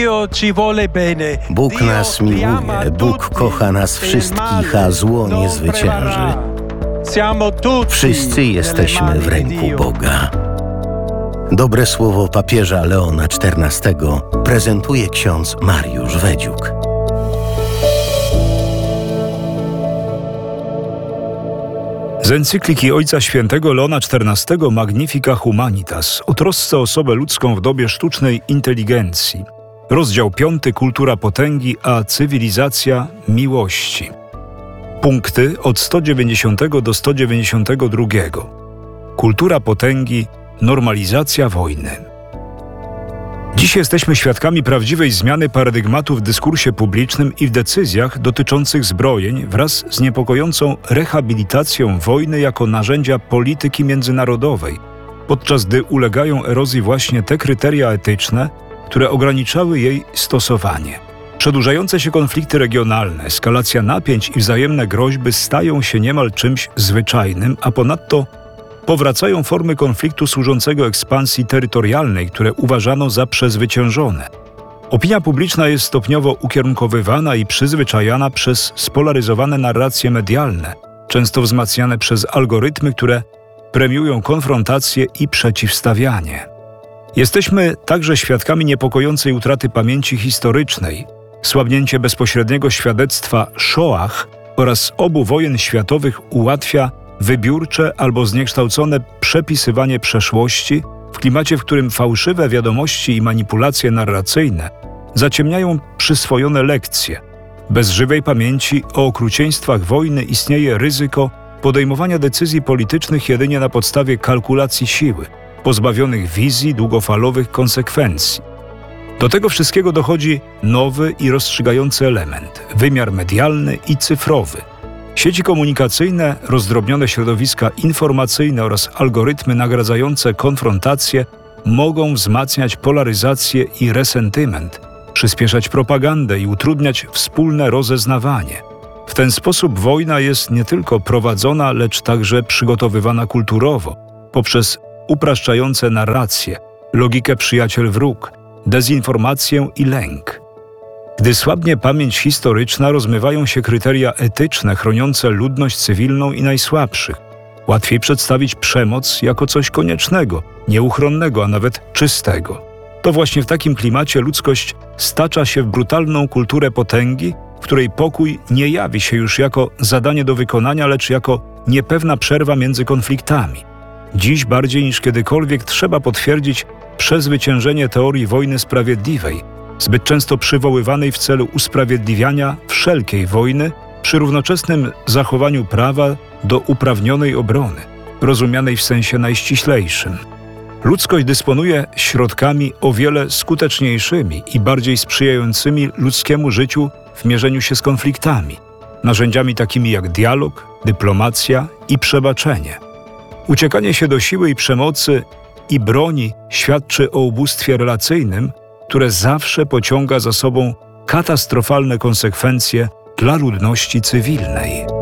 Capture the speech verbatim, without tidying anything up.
Bóg nas miłuje, Bóg kocha nas wszystkich, a zło nie zwycięży. Wszyscy jesteśmy w ręku Boga. Dobre słowo papieża Leona czternastego prezentuje ksiądz Mariusz Wedziuk. Z encykliki Ojca Świętego Leona czternastego Magnifica Humanitas o trosce o osobę ludzką w dobie sztucznej inteligencji. Rozdział piąty. Kultura potęgi, a cywilizacja miłości. Punkty od sto dziewięćdziesiątego do sto dziewięćdziesiątego drugiego. Kultura potęgi, normalizacja wojny. Dziś jesteśmy świadkami prawdziwej zmiany paradygmatu w dyskursie publicznym i w decyzjach dotyczących zbrojeń wraz z niepokojącą rehabilitacją wojny jako narzędzia polityki międzynarodowej, podczas gdy ulegają erozji właśnie te kryteria etyczne, które ograniczały jej stosowanie. Przedłużające się konflikty regionalne, eskalacja napięć i wzajemne groźby stają się niemal czymś zwyczajnym, a ponadto powracają formy konfliktu służącego ekspansji terytorialnej, które uważano za przezwyciężone. Opinia publiczna jest stopniowo ukierunkowywana i przyzwyczajana przez spolaryzowane narracje medialne, często wzmacniane przez algorytmy, które premiują konfrontację i przeciwstawianie. Jesteśmy także świadkami niepokojącej utraty pamięci historycznej. Słabnięcie bezpośredniego świadectwa Shoah oraz obu wojen światowych ułatwia wybiórcze albo zniekształcone przepisywanie przeszłości w klimacie, w którym fałszywe wiadomości i manipulacje narracyjne zaciemniają przyswojone lekcje. Bez żywej pamięci o okrucieństwach wojny istnieje ryzyko podejmowania decyzji politycznych jedynie na podstawie kalkulacji siły, pozbawionych wizji długofalowych konsekwencji. Do tego wszystkiego dochodzi nowy i rozstrzygający element – wymiar medialny i cyfrowy. Sieci komunikacyjne, rozdrobnione środowiska informacyjne oraz algorytmy nagradzające konfrontacje mogą wzmacniać polaryzację i resentyment, przyspieszać propagandę i utrudniać wspólne rozeznawanie. W ten sposób wojna jest nie tylko prowadzona, lecz także przygotowywana kulturowo, poprzez upraszczające narracje, logikę przyjaciel-wróg, dezinformację i lęk. Gdy słabnie pamięć historyczna, rozmywają się kryteria etyczne chroniące ludność cywilną i najsłabszych. Łatwiej przedstawić przemoc jako coś koniecznego, nieuchronnego, a nawet czystego. To właśnie w takim klimacie ludzkość stacza się w brutalną kulturę potęgi, w której pokój nie jawi się już jako zadanie do wykonania, lecz jako niepewna przerwa między konfliktami. Dziś bardziej niż kiedykolwiek trzeba potwierdzić przezwyciężenie teorii wojny sprawiedliwej, zbyt często przywoływanej w celu usprawiedliwiania wszelkiej wojny przy równoczesnym zachowaniu prawa do uprawnionej obrony, rozumianej w sensie najściślejszym. Ludzkość dysponuje środkami o wiele skuteczniejszymi i bardziej sprzyjającymi ludzkiemu życiu w mierzeniu się z konfliktami, narzędziami takimi jak dialog, dyplomacja i przebaczenie. Uciekanie się do siły i przemocy i broni świadczy o ubóstwie relacyjnym, które zawsze pociąga za sobą katastrofalne konsekwencje dla ludności cywilnej.